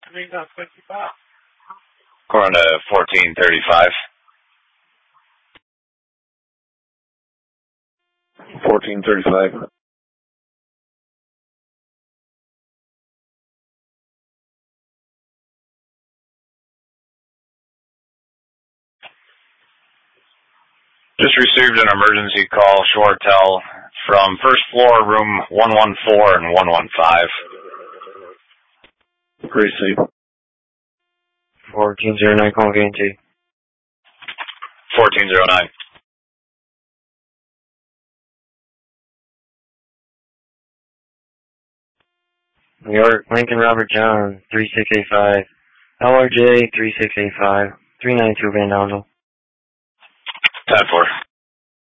According to 1435. 1435. Just received an emergency call, Shortell, from first floor, room 114 and 115. Receive. 1409, call VNT. 1409. New York, Lincoln Robert John, 3685. LRJ 3685. 392 Van Donsel. 10-4.